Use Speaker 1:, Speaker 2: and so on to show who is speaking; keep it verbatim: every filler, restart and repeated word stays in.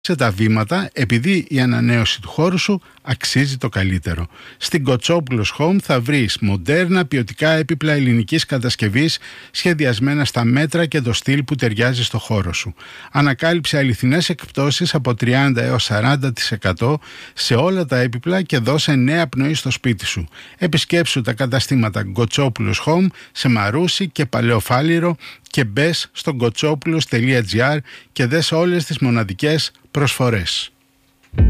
Speaker 1: σε τα βήματα, επειδή η ανανέωση του χώρου σου αξίζει το καλύτερο. Στην Κοτσόπουλος Home θα βρεις μοντέρνα ποιοτικά έπιπλα ελληνικής κατασκευής σχεδιασμένα στα μέτρα και το στυλ που ταιριάζει στο χώρο σου. Ανακάλυψε αληθινές εκπτώσεις από τριάντα έως σαράντα τοις εκατό σε όλα τα έπιπλα και δώσε νέα πνοή στο σπίτι σου. Επισκέψου τα καταστήματα Κοτσόπουλος Home σε Μαρούσι και Παλαιοφάλιρο και μπες στο κοτσόπουλος τελεία τζι άρ και δες όλες τις μοναδικές προσφορές.